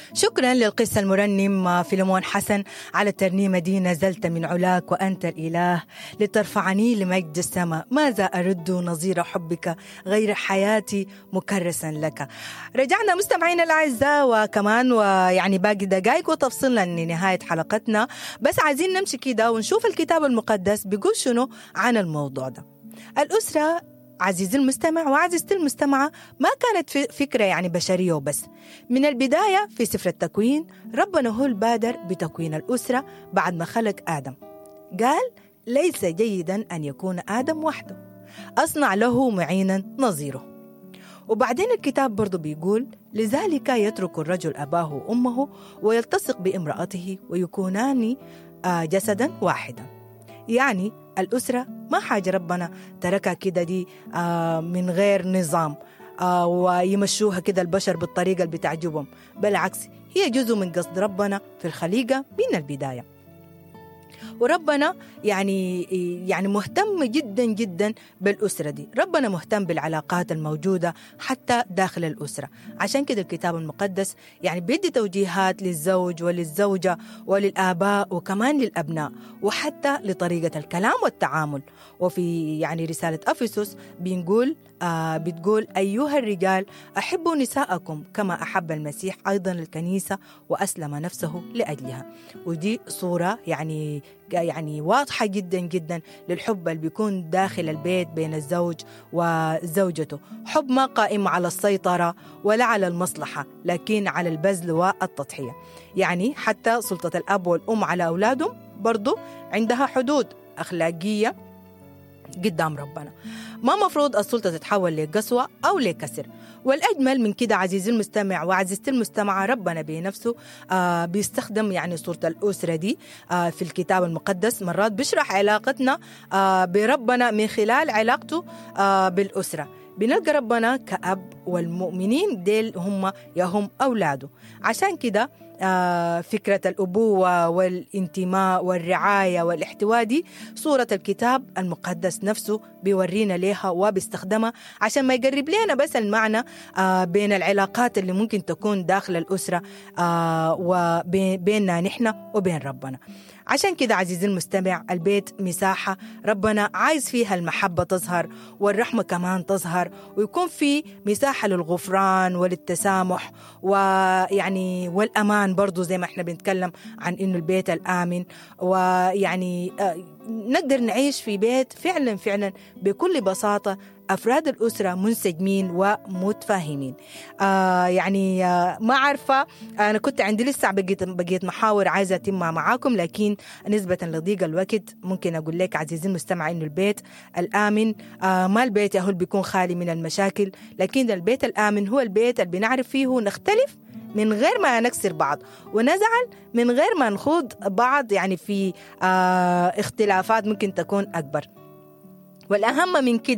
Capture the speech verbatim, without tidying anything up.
شكرا للقصة المرنم فيلمون حسن على الترنيمة دي. نزلت من علاك وأنت الإله لترفعني لمجد السماء، ماذا أرد نظير حبك غير حياتي مكرسا لك. رجعنا مستمعين الأعزاء وكمان ويعني باقي دقائق وتفصلنا لنهاية حلقتنا، بس عايزين نمشي كده ونشوف الكتاب المقدس بيقول شنو عن الموضوع ده. الأسرة عزيزي المستمع وعزيزتي المستمعة ما كانت فكرة يعني بشرية وبس. من البداية في سفر التكوين ربنا هو البادر بتكوين الأسرة بعد ما خلق آدم. قال ليس جيدا أن يكون آدم وحده، أصنع له معينا نظيره. وبعدين الكتاب برضو بيقول لذلك يترك الرجل أباه وأمه ويلتصق بامرأته ويكونان جسدا واحدا. يعني الأسرة ما حاجة ربنا تركها كده دي من غير نظام ويمشوها كده البشر بالطريقة اللي بتعجبهم، بالعكس هي جزء من قصد ربنا في الخليقة من البداية. وربنا يعني يعني مهتم جدا جدا بالأسرة دي. ربنا مهتم بالعلاقات الموجودة حتى داخل الأسرة. عشان كده الكتاب المقدس يعني بيدي توجيهات للزوج وللزوجة وللآباء وكمان للأبناء وحتى لطريقة الكلام والتعامل. وفي يعني رسالة أفسس بنقول آه بتقول أيها الرجال أحبوا نساءكم كما أحب المسيح أيضا الكنيسة وأسلم نفسه لأجلها. ودي صورة يعني يعني واضحة جدا جدا للحب اللي بيكون داخل البيت بين الزوج وزوجته. حب ما قائم على السيطرة ولا على المصلحة، لكن على البذل والتضحية. يعني حتى سلطة الأب والأم على أولادهم برضو عندها حدود أخلاقية قدام ربنا. ما مفروض السلطة تتحول لقسوة أو لكسر. والأجمل من كده عزيزي المستمع وعزيزتي المستمعة، ربنا بنفسه آه بيستخدم يعني صورة الأسرة دي آه في الكتاب المقدس. مرات بيشرح علاقتنا آه بربنا من خلال علاقته آه بالأسرة. بنلقى ربنا كأب والمؤمنين ديل هم يهم أولاده. عشان كده آه فكرة الأبوة والانتماء والرعاية والاحتواء دي صورة الكتاب المقدس نفسه بيورينا ليها وبيستخدمها عشان ما يقرب لنا بس المعنى آه بين العلاقات اللي ممكن تكون داخل الأسرة آه وبيننا نحن وبين ربنا. عشان كده عزيزي المستمع البيت مساحة ربنا عايز فيها المحبة تظهر والرحمة كمان تظهر، ويكون في مساحة للغفران وللتسامح ويعني والأمان برضو زي ما احنا بنتكلم عن إنه البيت الآمن. ويعني نقدر نعيش في بيت فعلا فعلا بكل بساطة أفراد الأسرة منسجمين ومتفاهمين. آه يعني آه ما عارفة، أنا كنت عندي لسه بقيت, بقيت محاور عايزة أتمها معاكم، لكن نسبة لضيق الوقت ممكن أقول لك عزيزي المستمع إنه البيت الآمن آه ما البيت يهول بيكون خالي من المشاكل، لكن البيت الآمن هو البيت اللي بنعرف فيه نختلف من غير ما نكسر بعض ونزعل من غير ما نخوض بعض يعني في آه اختلافات ممكن تكون أكبر. والأهم من كده